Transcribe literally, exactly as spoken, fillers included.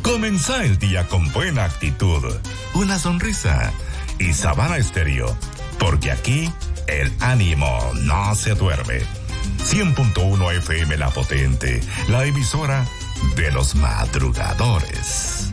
Comenzá el día con buena actitud, una sonrisa y Sabana Estéreo, porque aquí el ánimo no se duerme. cien punto uno F M La Potente, la emisora de los madrugadores.